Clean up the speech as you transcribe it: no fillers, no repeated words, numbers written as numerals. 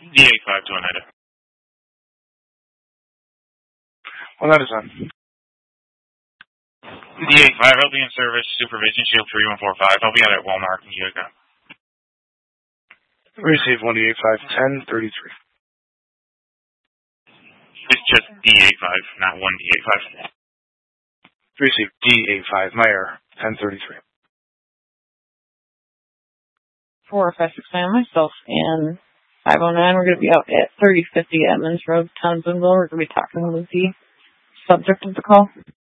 D85 to Oneida. Oneida is on. D85, I'll be in service, supervision, shield 3145. I'll be out at Walmart in Utica. Receive 1D85, 1033. It's just D85, not 1D85. Receive D85, my error, 1033. 4569, myself, and 509. We're going to be out at 3050 Edmonds Road, Townsendville. We're going to be talking with the subject of the call.